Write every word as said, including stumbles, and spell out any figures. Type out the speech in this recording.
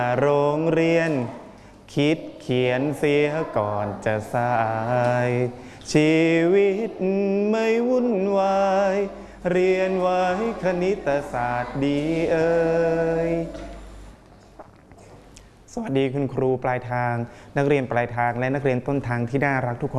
โรงเรียนคิดเขียนเสียก่อนจะสายชีวิตไม่วุ่นวายเรียนไว้คณิตศาสตร์ดีเอ่ยสวัสดีคุณครูปลายทางนักเรียนปลายทางและนักเรียนต้นทางที่น่ารักทุกคน